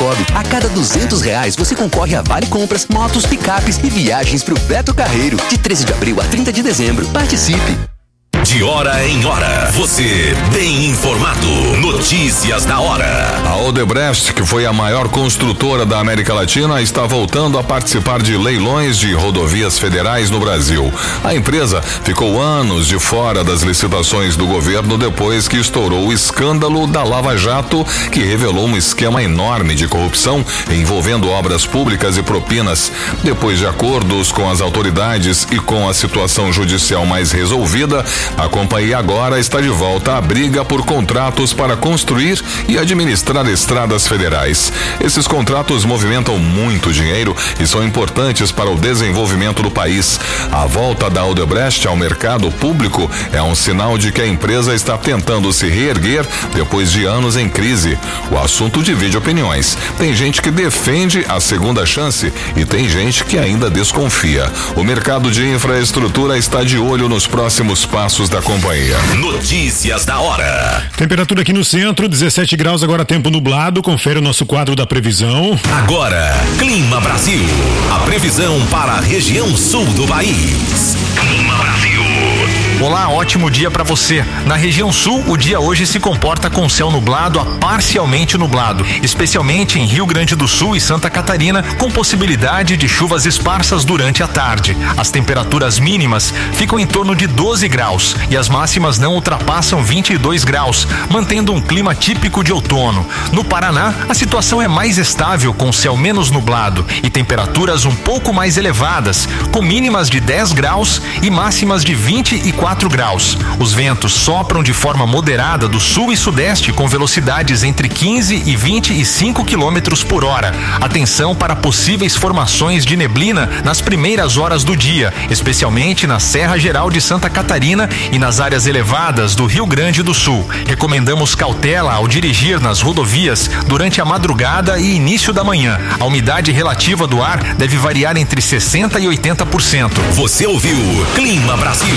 Cicobi. A cada R$200 você concorre a vale compras, motos, picapes e viagens pro Beto Carreiro. De 13 de abril a 30 de dezembro. Participe! De hora em hora, você bem informado. Notícias da hora. A Odebrecht, que foi a maior construtora da América Latina, está voltando a participar de leilões de rodovias federais no Brasil. A empresa ficou anos de fora das licitações do governo depois que estourou o escândalo da Lava Jato, que revelou um esquema enorme de corrupção envolvendo obras públicas e propinas. Depois de acordos com as autoridades e com a situação judicial mais resolvida, a companhia agora está de volta à briga por contratos para construir e administrar estradas federais. Esses contratos movimentam muito dinheiro e são importantes para o desenvolvimento do país. A volta da Odebrecht ao mercado público é um sinal de que a empresa está tentando se reerguer depois de anos em crise. O assunto divide opiniões. Tem gente que defende a segunda chance e tem gente que ainda desconfia. O mercado de infraestrutura está de olho nos próximos passos da companhia. Notícias da hora. Temperatura aqui no centro, 17 graus, agora tempo nublado. Confere o nosso quadro da previsão. Agora, Clima Brasil. A previsão para a região sul do país. Clima Brasil. Olá, ótimo dia para você. Na região sul, o dia hoje se comporta com céu nublado a parcialmente nublado, especialmente em Rio Grande do Sul e Santa Catarina, com possibilidade de chuvas esparsas durante a tarde. As temperaturas mínimas ficam em torno de 12 graus e as máximas não ultrapassam 22 graus, mantendo um clima típico de outono. No Paraná, a situação é mais estável, com céu menos nublado e temperaturas um pouco mais elevadas, com mínimas de 10 graus e máximas de 24 graus. Os ventos sopram de forma moderada do sul e sudeste com velocidades entre 15 e 25 quilômetros por hora. Atenção para possíveis formações de neblina nas primeiras horas do dia, especialmente na Serra Geral de Santa Catarina e nas áreas elevadas do Rio Grande do Sul. Recomendamos cautela ao dirigir nas rodovias durante a madrugada e início da manhã. A umidade relativa do ar deve variar entre 60% e 80%. Você ouviu Clima Brasil.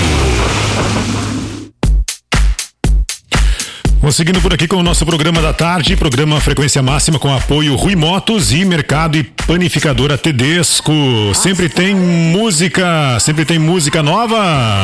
Vamos seguindo por aqui com o nosso programa da tarde, programa Frequência Máxima com apoio Rui Motos e Mercado e Panificadora Tedesco. Sempre tem música nova.